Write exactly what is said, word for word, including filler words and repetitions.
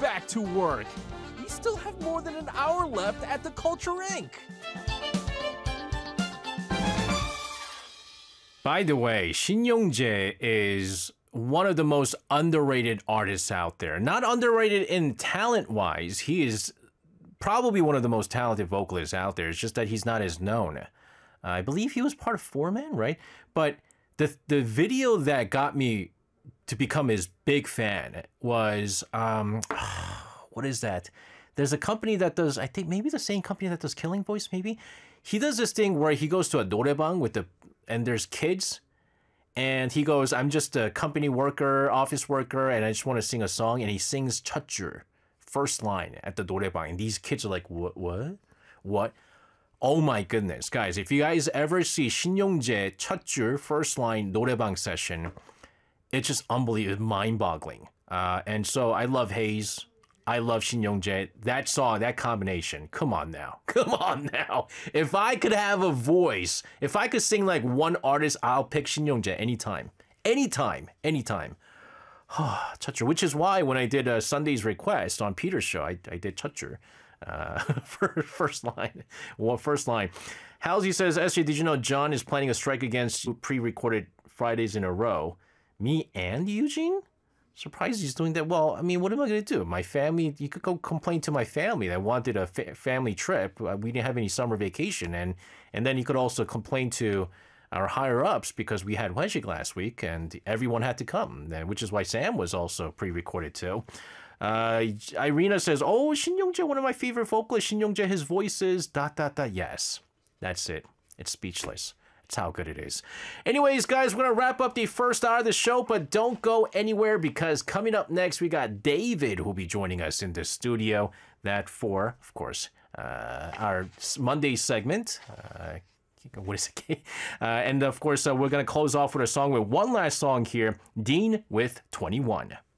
back to work. We still have more than an hour left at the Culture Incorporated. By the way, Shin Young-jae is one of the most underrated artists out there. Not underrated in talent-wise. He is probably one of the most talented vocalists out there. It's just that he's not as known. Uh, I believe he was part of Four Man, right? But the the video that got me to become his big fan was, um, what is that? There's a company that does, I think maybe the same company that does Killing Voice, maybe? He does this thing where he goes to a noraebang with the, and there's kids, and he goes, I'm just a company worker, office worker, and I just want to sing a song, and he sings 첫줄, first line at the noraebang, and these kids are like, what, what? What? Oh my goodness, guys, if you guys ever see Shin Young-jae 첫줄, first line noraebang session, it's just unbelievable, mind-boggling. Uh, and so I love Haze. I love Shin Young-jae. That song, that combination, come on now. Come on now. If I could have a voice, if I could sing like one artist, I'll pick Shin Young-jae anytime. Anytime. Anytime. 첫줄, which is why when I did uh, Sunday's Request on Peter's show, I, I did 첫줄. Uh, for first line. Well, first line. Halsey says, S J, did you know John is planning a strike against pre-recorded Fridays in a row? Me and Eugene? Surprised he's doing that. Well, I mean, what am I going to do? My family, you could go complain to my family that wanted a fa family trip. Uh, we didn't have any summer vacation. And and then you could also complain to our higher-ups because we had Hwejik last week and everyone had to come, which is why Sam was also pre-recorded too. Uh, Irina says, oh, Shin Young-jae, one of my favorite vocalists. Shin Young-jae, his voice is dot, dot, dot. Yes, that's it. It's speechless. That's how good it is. Anyways, guys, we're going to wrap up the first hour of the show, but don't go anywhere because coming up next, we got David who will be joining us in the studio. That for, of course, uh, our Monday segment. Uh, what is it? Uh, and, of course, uh, we're going to close off with a song with one last song here, Dean with twenty-one.